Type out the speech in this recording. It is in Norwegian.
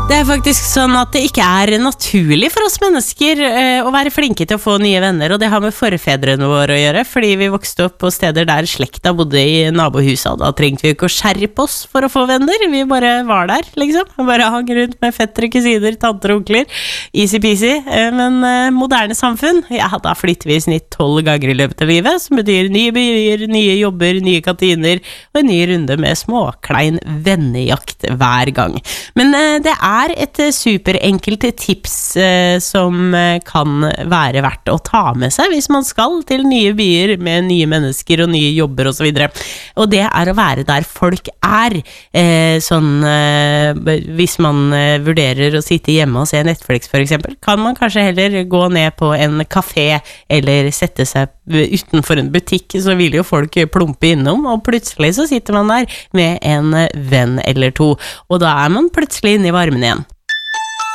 Det faktisk sånn at det ikke naturlig for oss mennesker å være flinke til å få nye venner, og det har med forfedrene våre å gjøre, fordi vi vokste opp på steder der slekta bodde i nabohuset, og da trengte vi ikke å skjerpe oss for å få venner, vi bare var der, liksom, og bare hang rundt med fettere, kusiner, tanter og onkler, easy peasy, men moderne samfunn, ja, da flytter vi i snitt 12 ganger i løpet av livet, som betyr nye byer, nye jobber, nye kantiner, og en ny runde med småklein vennejakt hver gang. Men det et superenkelt tips som kan være verdt å ta med seg hvis man skal til nye byer med nye mennesker og nye jobber og så videre. Og det å være der folk hvis man vurderer å sitte hjemme og se Netflix for eksempel, kan man kanskje heller gå ned på en kafé eller sette seg utenfor en butikk, så vil jo folk plumpe innom, og plutselig så sitter man der med en venn eller to, og da man plutselig inne i varmen igjen.